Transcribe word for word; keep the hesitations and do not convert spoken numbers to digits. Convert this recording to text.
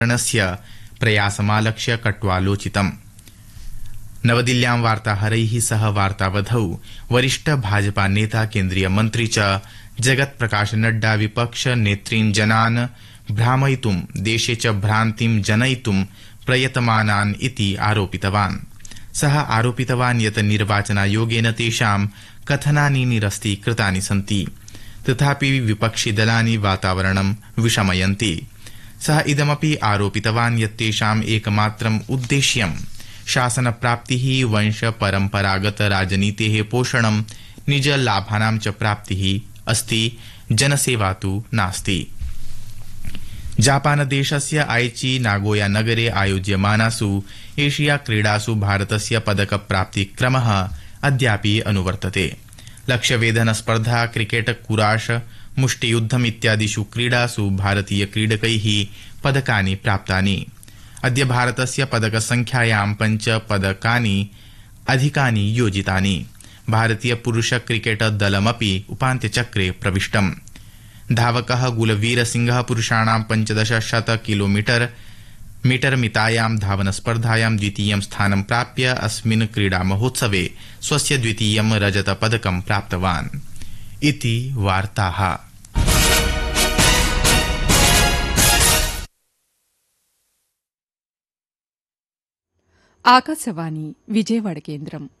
स्य प्रयासमालक्ष्य कट्वालोचितम्। नवदिल्ल्यां वार्ताहरैः सह वार्तावधौ वरिष्ठ भाजपा नेता केन्द्रीय मन्त्री च जगत् प्रकाश नड्डा विपक्ष नेतॄन् जनान् भ्रामयितुं देशे च भ्रान्तिं जनयितुं प्रयतमानान् इति आरोपितवान्। सः आरोपितवान् यत् निर्वाचनायोगेन तेषां कथनानि निरस्तीकृतानि सन्ति, तथापि विपक्षिदलानि वातावरणं विषमयन्ति। सः इदमपि आरोपितवान् यत् तेषाम् एकमात्रम् उद्देश्यं शासनप्राप्तिः, वंश परम्परागत राजनीतेः पोषणं, निज लाभानां च प्राप्तिः अस्ति, जनसेवा तु नास्ति। जापानदेशस्य आइची नागोया नगरे आयोज्यमानासु एशिया क्रीडासु भारतस्य पदकप्राप्तिक्रमः अद्यापि अनुवर्तते। लक्ष्यवेधन स्पर्धा, क्रिकेट, कुराश, मुष्टियुद्धम् इत्यादिषु क्रीडासु भारतीय क्रीडकैः पदकानि प्राप्तानि। अद्य भारतस्य पदकसंख्यायां पञ्च पदकानि अधिकानि योजितानि। भारतीय पुरुष क्रिकेट दलमपि उपान्त्यचक्रे प्रविष्टम्। धावकः गुलवीर सिंहः पुरुषाणां पञ्चदश शत किलोमीटर मीटर मितायां धावनस्पर्धायां द्वितीयं स्थानं प्राप्य अस्मिन् क्रीडामहोत्सवे स्वस्य द्वितीयं रजतपदकं प्राप्तवान्। इति वार्ताः। ఆకాశవాణి విజయవాడ కేంద్రం